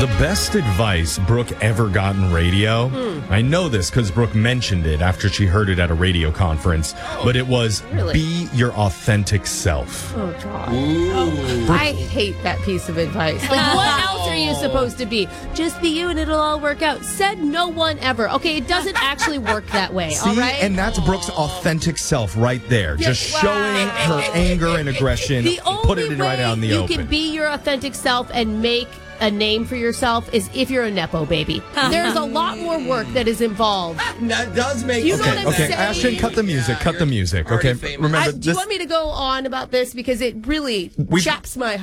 The best advice Brooke ever got in radio, I know this because Brooke mentioned it after she heard it at a radio conference, but it was be your authentic self. Oh, God. I hate that piece of advice. Like, what else are you supposed to be? Just be you and it'll all work out. Said no one ever. Okay, it doesn't actually work that way, all right? And that's Brooke's authentic self right there. Just showing her anger and aggression. Put it right out in the open. You can be your authentic self and make a name for yourself is if you're a Nepo baby. There's a lot more work that is involved. That does make sense. Okay, Ashton, cut the music. Cut the music. Okay, remember do you want me to go on about this? Because it really chaps my